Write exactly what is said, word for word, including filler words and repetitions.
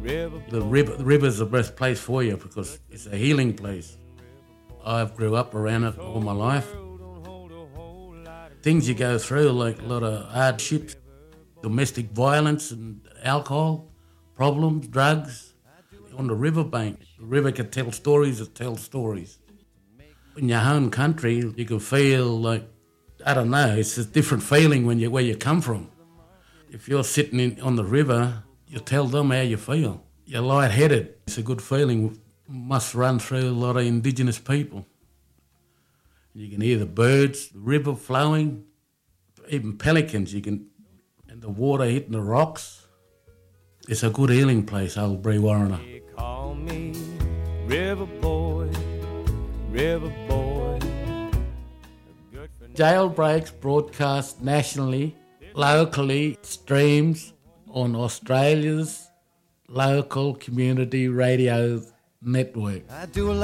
The river, the river's the best place for you because it's a healing place. I've grew up around it all my life. Things you go through, like a lot of hardships, domestic violence and alcohol problems, drugs, on the riverbank. The river can tell stories that tell stories. In your home country, you can feel like, I don't know, it's a different feeling when you where you come from. If you're sitting in, on the river, you tell them how you feel. You're lightheaded. It's a good feeling. Must run through a lot of Indigenous people. You can hear the birds, the river flowing, even pelicans. You can, and the water hitting the rocks. It's a good healing place, old Brewarrina. They call me River Boy, River Boy. Jailbreaks broadcast nationally, locally, streams on Australia's local community radio network. I do a